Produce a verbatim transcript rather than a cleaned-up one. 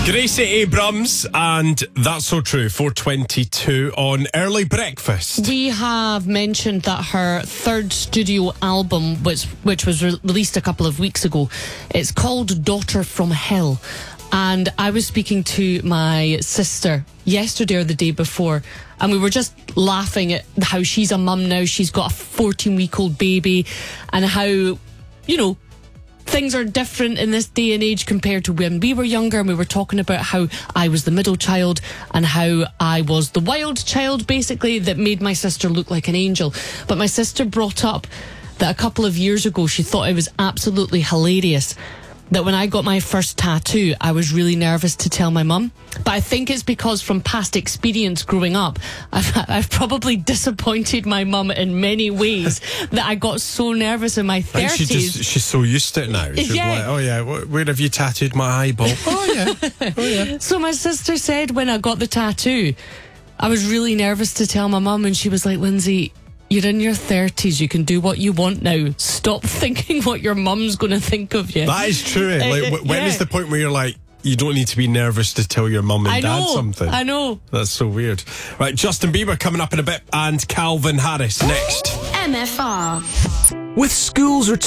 Gracie Abrams and That's So True, four twenty-two on Early Breakfast. We have mentioned that her third studio album, which, which was re- released a couple of weeks ago, it's called Daughter from Hell. And I was speaking to my sister yesterday or the day before, and we were just laughing at how she's a mum now. She's got a fourteen-week-old baby, and how, you know, things are different in this day and age compared to when we were younger. And we were talking about how I was the middle child and how I was the wild child, basically, that made my sister look like an angel. But my sister brought up that a couple of years ago she thought it was absolutely hilarious that when I got my first tattoo, I was really nervous to tell my mum. But I think it's because from past experience growing up, I've, I've probably disappointed my mum in many ways that I got so nervous in my I think thirties. she just, she's so used to it now. She's Yeah. like, oh yeah, wh- where have you tattooed my eyeball? Oh yeah, oh yeah. So my sister said when I got the tattoo, I was really nervous to tell my mum, and she was like, Lindsay, you're in your thirties, you can do what you want now. Stop thinking what your mum's going to think of you. That is true. Eh? Like, Uh, wh- when yeah. is the point where you're like, you don't need to be nervous to tell your mum and I dad know, something? I know. That's so weird. Right, Justin Bieber coming up in a bit, and Calvin Harris next. M F R. With schools returning